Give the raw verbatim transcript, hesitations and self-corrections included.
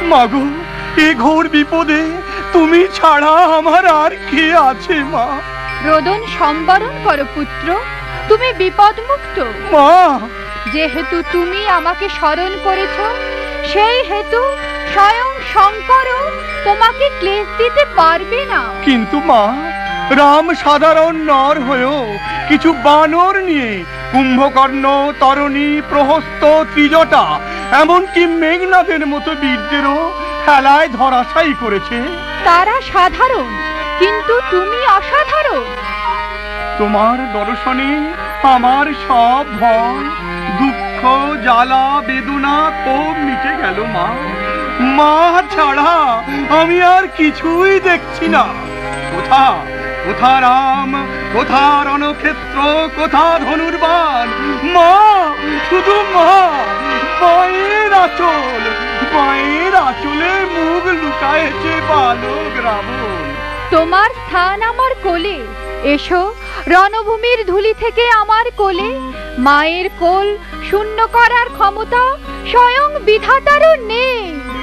মাগো, এ ঘোর বিপদে তুমি ছাড়া আমার আর কে আছে মা? রোদন সম্বরণ করো পুত্র, তুমি বিপদ মুক্ত। মা, যেহেতু তুমি আমাকে স্মরণ করেছ, সেই হেতু স্বয়ং শঙ্করও তোমাকে ক্লেশ দিতে পারবে না। কিন্তু মা, রাম সাধারণ নর হয়েও কিছু বানর নিয়ে কুম্ভকর্ণ, তরণী, প্রহস্ত, ত্রিজটা, এমনকি মেঘনাদের মতো বীরদেরও হেলায় ধরাশায়ী করেছে। তারা সাধারণ, কিন্তু তুমি অসাধারণ। তোমার দর্শনে আমার সব ভয়, দুঃখ, জ্বালা, বেদনা খুব মিটে গেল মা। মা ছাড়া আমি আর কিছুই দেখছি না। কোথা কোথা রাম, কোথা রণক্ষেত্র, কোথা ধনুর্বাণ? মা, শুধু মা, মায়ের আঁচল, মায়ের আঁচলে মুখ লুকায়েছে বালক রাবণ। তোমার স্থান আমার কোলে, এসো রণভূমির ধুলি থেকে আমার কোলে। মায়ের কোল শূন্য করার ক্ষমতা স্বয়ং বিধাতারও নেই।